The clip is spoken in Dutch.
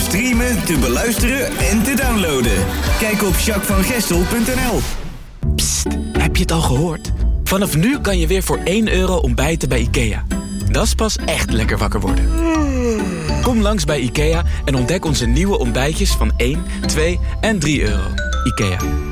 streamen, te beluisteren en te downloaden. Kijk op jacquesvangestel.nl. Psst, heb je het al gehoord? Vanaf nu kan je weer voor €1 ontbijten bij IKEA. Dat is pas echt lekker wakker worden. Kom langs bij IKEA en ontdek onze nieuwe ontbijtjes van €1, €2 en €3. IKEA,